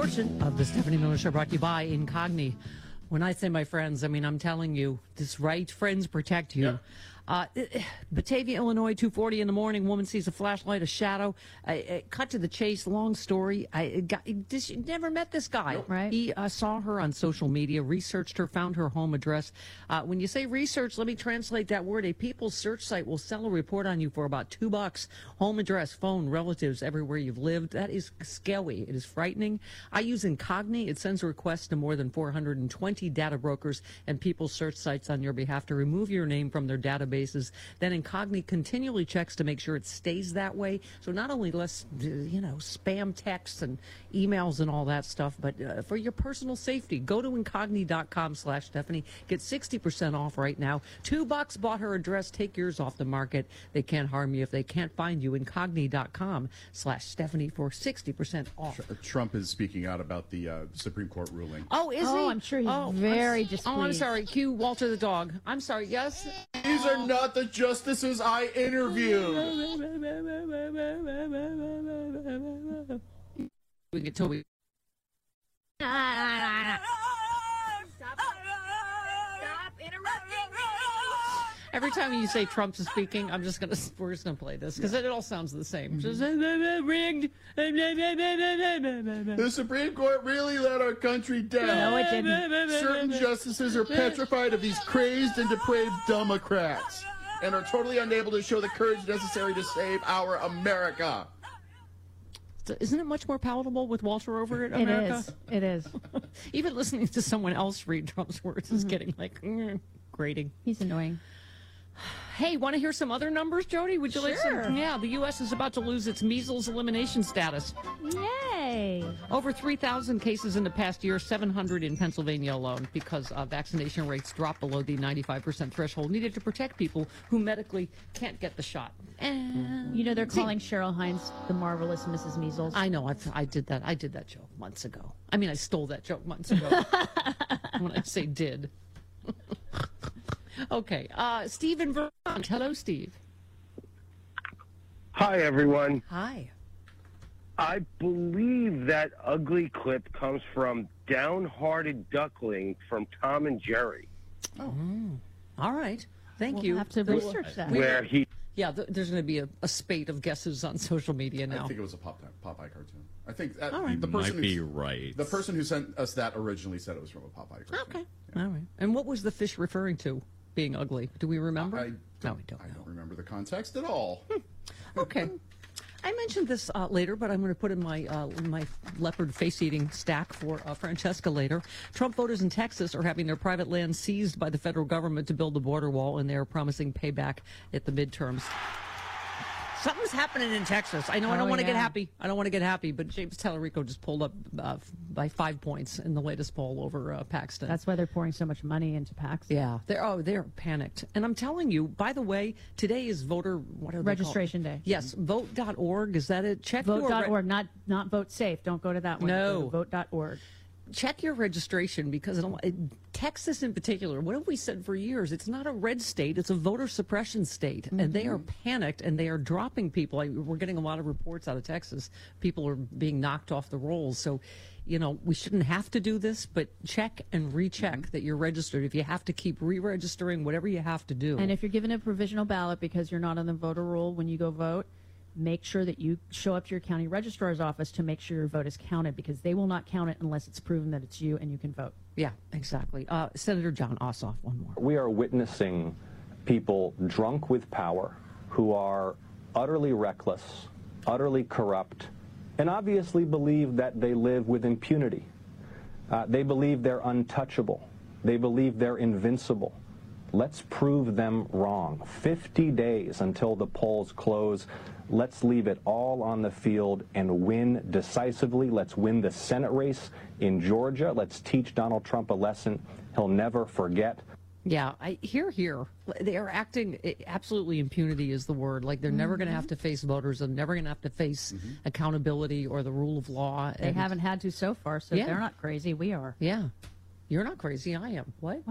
portion of the Stephanie Miller Show brought to you by Incogni. When I say my friends, I mean, I'm telling you, this right, friends protect you. Yep. Batavia, Illinois, 2:40 in the morning. Woman sees a flashlight, a shadow. Cut to the chase. Long story. Never met this guy. Nope. Right. He saw her on social media, researched her, found her home address. When you say research, let me translate that word. A People's search site will sell a report on you for about $2. Home address, phone, relatives, everywhere you've lived. That is scary. It is frightening. I use Incogni. It sends requests to more than 420 data brokers and People's search sites on your behalf to remove your name from their databases. Then Incogni continually checks to make sure it stays that way. So not only less, spam texts and emails and all that stuff, but for your personal safety, go to Incogni.com/Stephanie. Get 60% off right now. $2 bought her address. Take yours off the market. They can't harm you if they can't find you. Incogni.com/Stephanie for 60% off. Trump is speaking out about the Supreme Court ruling. Oh, is he? Oh, I'm sure he's very displeased. Oh, I'm sorry. Cue Walter the dog. I'm sorry. Yes? These are not the justices I interviewed. We get told we. Stop interrupting. Every time you say Trump is speaking, we're just gonna play this because it all sounds the same. Just, rigged. The Supreme Court really let our country down. No, it didn't. Certain justices are petrified of these crazed and depraved Democrats and are totally unable to show the courage necessary to save our America. Isn't it much more palatable with Walter over it, America? It is. Even listening to someone else read Trump's words is getting grating. He's annoying. Hey, want to hear some other numbers, Jody? Would you like some? Yeah, the U.S. is about to lose its measles elimination status. Yay! Over 3,000 cases in the past year, 700 in Pennsylvania alone, because vaccination rates dropped below the 95% threshold needed to protect people who medically can't get the shot. And They're calling Cheryl Hines the marvelous Mrs. Measles. I know. I did that. I did that joke months ago. I mean, I stole that joke months ago. When I say did. Okay. Steve in Vermont. Hello, Steve. Hi, everyone. Hi. I believe that ugly clip comes from Downhearted Duckling from Tom and Jerry. Oh. All right. Thank We'll you. have to research that. Where he... Yeah, there's going to be a spate of guesses on social media now. I think it was a Popeye cartoon. I think right. the person might be right. The person who sent us that originally said it was from a Popeye cartoon. Okay. Yeah. All right. And what was the fish referring to being ugly? Do we remember? I don't know. don't remember the context at all. Okay. I mentioned this later, but I'm going to put in my leopard face-eating stack for Francesca later. Trump voters in Texas are having their private land seized by the federal government to build the border wall, and they are promising payback at the midterms. Something's happening in Texas. I know I don't want to get happy. I don't want to get happy, but James Tallarico just pulled up by 5 points in the latest poll over Paxton. That's why they're pouring so much money into Paxton. Yeah, they're panicked. And I'm telling you, by the way, today is voter registration day. Yes, vote.org. Is that it? Check Vote.org, not Vote Safe. Don't go to that one. No. Go to vote.org. Check your registration because Texas in particular, what have we said for years? It's not a red state, it's a voter suppression state. Mm-hmm. And they are panicked and they are dropping people. We're getting a lot of reports out of Texas. People are being knocked off the rolls. So, we shouldn't have to do this, but check and recheck that you're registered. If you have to keep re-registering, whatever you have to do. And if you're given a provisional ballot because you're not on the voter roll when you go vote, make sure that you show up to your county registrar's office to make sure your vote is counted, because they will not count it unless it's proven that it's you and you can vote. Yeah, exactly. Senator John Ossoff, one more. We are witnessing people drunk with power who are utterly reckless, utterly corrupt, and obviously believe that they live with impunity. They believe they're untouchable. They believe they're invincible. Let's prove them wrong. 50 days until the polls close. Let's leave it all on the field and win decisively. Let's win the Senate race in Georgia. Let's teach Donald Trump a lesson he'll never forget. Yeah, here. They are acting, absolutely impunity is the word. Like they're never going to have to face voters. They're never going to have to face accountability or the rule of law. They haven't had to so far, so they're not crazy. We are. Yeah. You're not crazy. I am. What?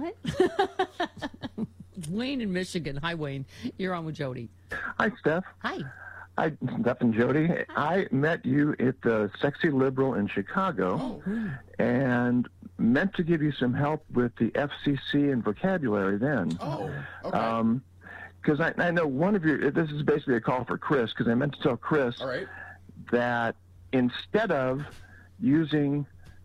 Wayne in Michigan. Hi, Wayne. You're on with Jody. Hi, Steph. Hi. Nothing, Jody. I met you at the Sexy Liberal in Chicago and meant to give you some help with the FCC and vocabulary then. Oh, okay. Because I know one of your, this is basically a call for Chris, because I meant to tell Chris All right. that instead of using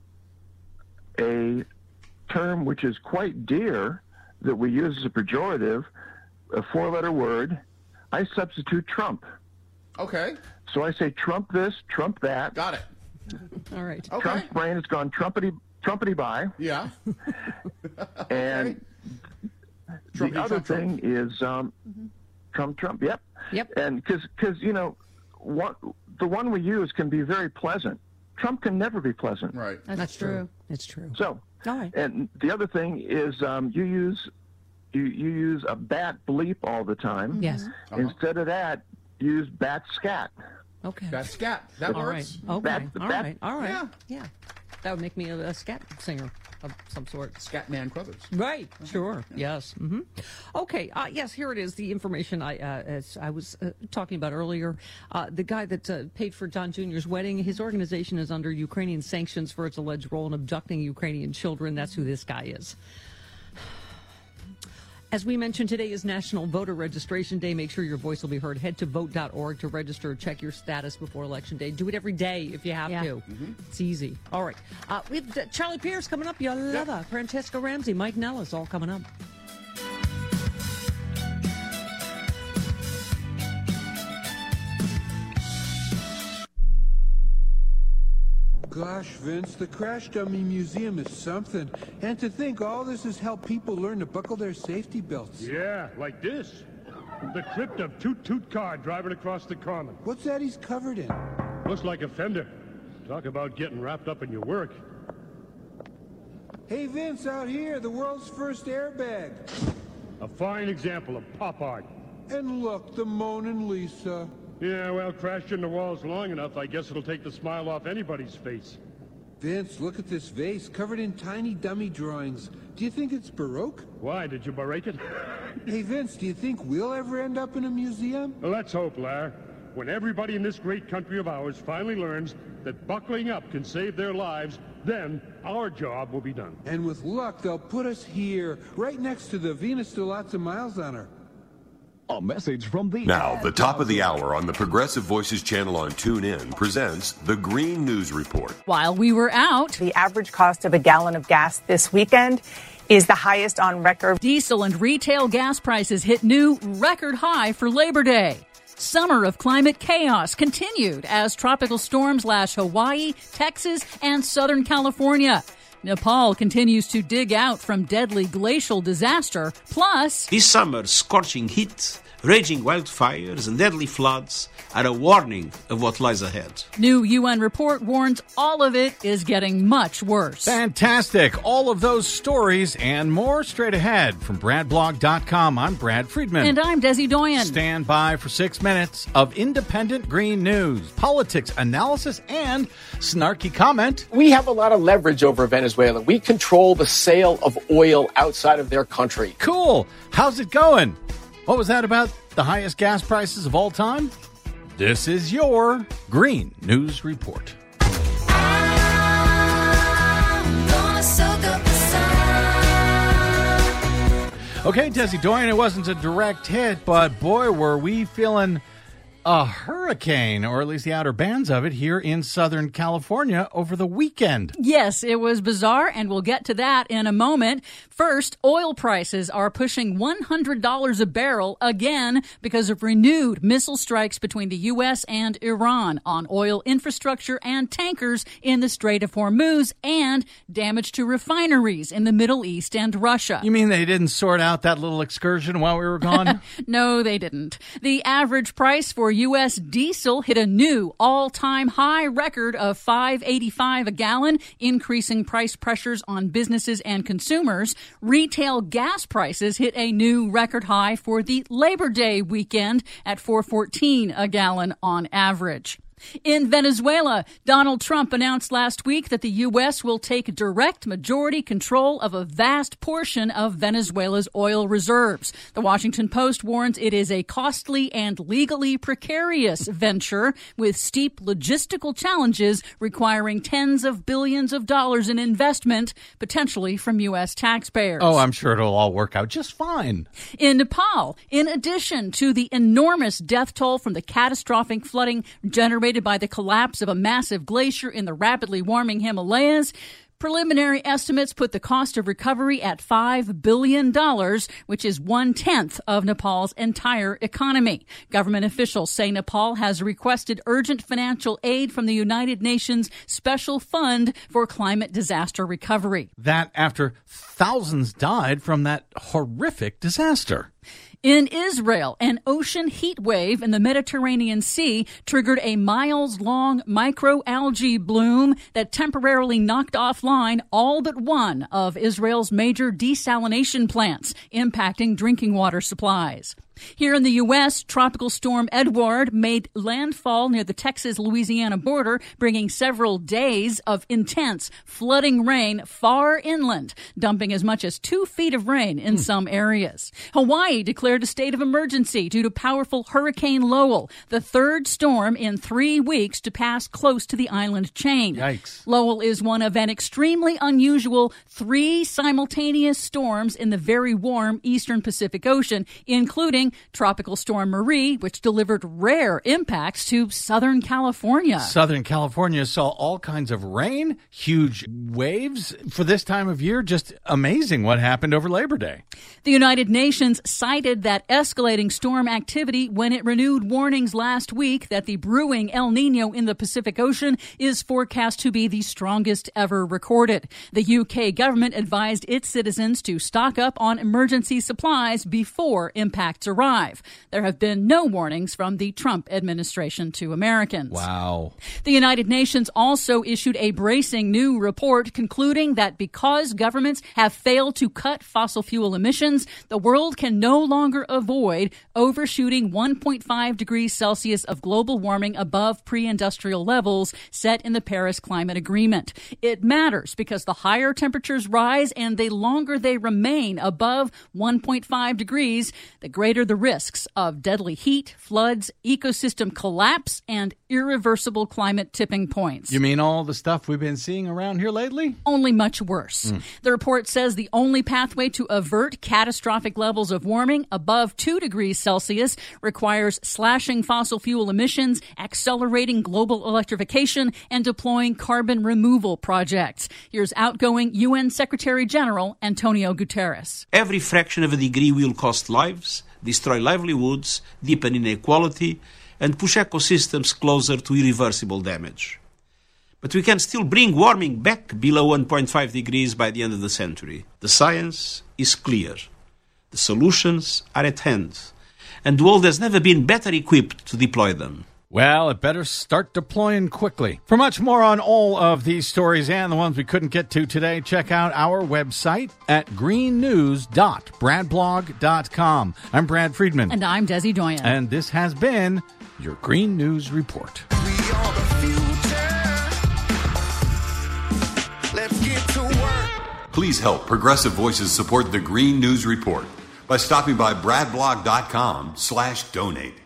a term which is quite dear that we use as a pejorative, a 4-letter word, I substitute Trump. Okay. So I say Trump this, Trump that. Got it. All right. Okay. Trump's brain has gone Trumpity by. Yeah. And the other thing is Trump. Yep. Yep. And because the one we use can be very pleasant. Trump can never be pleasant. Right. That's true. It's true. So, all right. And the other thing is you use a bat bleep all the time. Yes. Instead of that, use bat scat. Okay. Bat scat. That All right. works. Okay. Bat- All bat- right. All right. Yeah. Yeah. That would make me a scat singer of some sort. Scatman Crothers. Right. Sure. Yes. Mm-hmm. Okay. Yes. Here it is. The information as I was talking about earlier. The guy that paid for Don Jr.'s wedding. His organization is under Ukrainian sanctions for its alleged role in abducting Ukrainian children. That's who this guy is. As we mentioned, today is National Voter Registration Day. Make sure your voice will be heard. Head to vote.org to register. Check your status before Election Day. Do it every day if you have to. It's easy. All right. We have Charlie Pierce coming up. You'll love her. Francesca Ramsey, Mike Nellis, all coming up. Gosh, Vince, the Crash Dummy Museum is something. And to think all this has helped people learn to buckle their safety belts. Yeah, like this. The clipped of toot-toot car driving across the common. What's that he's covered in? Looks like a fender. Talk about getting wrapped up in your work. Hey, Vince, out here, the world's first airbag. A fine example of pop art. And look, the Mona Lisa. Yeah, well, crashed in the walls long enough, I guess it'll take the smile off anybody's face. Vince, look at this vase, covered in tiny dummy drawings. Do you think it's Baroque? Why, did you break it? Hey, Vince, do you think we'll ever end up in a museum? Well, let's hope, Lar. When everybody in this great country of ours finally learns that buckling up can save their lives, then our job will be done. And with luck, they'll put us here, right next to the Venus de Lots of Miles on her. A message from the... Now, the top of the hour on the Progressive Voices channel on TuneIn presents the Green News Report. While we were out, the average cost of a gallon of gas this weekend is the highest on record. Diesel and retail gas prices hit new record high for Labor Day. Summer of climate chaos continued as tropical storms lash Hawaii, Texas, and Southern California. Nepal continues to dig out from deadly glacial disaster. Plus, this summer's scorching heat, raging wildfires, and deadly floods are a warning of what lies ahead. New UN report warns all of it is getting much worse. Fantastic. All of those stories and more straight ahead from BradBlog.com. I'm Brad Friedman. And I'm Desi Doyen. Stand by for 6 minutes of independent green news, politics, analysis, and snarky comment. We have a lot of leverage over Venezuela. We control the sale of oil outside of their country. Cool. How's it going? What was that about the highest gas prices of all time? This is your Green News Report. Okay, Desi Doyen, it wasn't a direct hit, but boy, were we feeling a hurricane, or at least the outer bands of it, here in Southern California over the weekend. Yes, it was bizarre, and we'll get to that in a moment. First, oil prices are pushing $100 a barrel again because of renewed missile strikes between the U.S. and Iran on oil infrastructure and tankers in the Strait of Hormuz and damage to refineries in the Middle East and Russia. You mean they didn't sort out that little excursion while we were gone? No, they didn't. The average price for U.S. diesel hit a new all-time high record of $5.85 a gallon, increasing price pressures on businesses and consumers. Retail gas prices hit a new record high for the Labor Day weekend at $4.14 a gallon on average. In Venezuela, Donald Trump announced last week that the U.S. will take direct majority control of a vast portion of Venezuela's oil reserves. The Washington Post warns it is a costly and legally precarious venture with steep logistical challenges requiring tens of billions of dollars in investment, potentially from U.S. taxpayers. Oh, I'm sure it'll all work out just fine. In Nepal, in addition to the enormous death toll from the catastrophic flooding generated by the collapse of a massive glacier in the rapidly warming Himalayas, preliminary estimates put the cost of recovery at $5 billion, which is 1/10 of Nepal's entire economy. Government officials say Nepal has requested urgent financial aid from the United Nations Special Fund for Climate Disaster Recovery. That after thousands died from that horrific disaster. In Israel, an ocean heat wave in the Mediterranean Sea triggered a miles-long microalgae bloom that temporarily knocked offline all but one of Israel's major desalination plants, impacting drinking water supplies. Here in the U.S., Tropical Storm Edward made landfall near the Texas-Louisiana border, bringing several days of intense flooding rain far inland, dumping as much as 2 feet of rain in some areas. Hawaii declared a state of emergency due to powerful Hurricane Lowell, the third storm in 3 weeks to pass close to the island chain. Yikes. Lowell is one of an extremely unusual 3 simultaneous storms in the very warm eastern Pacific Ocean, including Tropical Storm Marie, which delivered rare impacts to Southern California. Southern California saw all kinds of rain, huge waves for this time of year. Just amazing what happened over Labor Day. The United Nations cited that escalating storm activity when it renewed warnings last week that the brewing El Nino in the Pacific Ocean is forecast to be the strongest ever recorded. The UK government advised its citizens to stock up on emergency supplies before impacts arrive. There have been no warnings from the Trump administration to Americans. Wow. The United Nations also issued a bracing new report concluding that because governments have failed to cut fossil fuel emissions, the world can no longer avoid overshooting 1.5 degrees Celsius of global warming above pre-industrial levels set in the Paris Climate Agreement. It matters because the higher temperatures rise and the longer they remain above 1.5 degrees, the greater the risks of deadly heat, floods, ecosystem collapse, and irreversible climate tipping points. You mean all the stuff we've been seeing around here lately? Only much worse. The report says the only pathway to avert catastrophic levels of warming above 2 degrees Celsius requires slashing fossil fuel emissions, accelerating global electrification, and deploying carbon removal projects. Here's outgoing UN Secretary General Antonio Guterres. Every fraction of a degree will cost lives, destroy livelihoods, deepen inequality, and push ecosystems closer to irreversible damage. But we can still bring warming back below 1.5 degrees by the end of the century. The science is clear. The solutions are at hand. And the world has never been better equipped to deploy them. Well, it better start deploying quickly. For much more on all of these stories and the ones we couldn't get to today, check out our website at greennews.bradblog.com. I'm Brad Friedman. And I'm Desi Doyen. And this has been your Green News Report. Please help Progressive Voices support the Green News Report by stopping by bradblog.com/donate.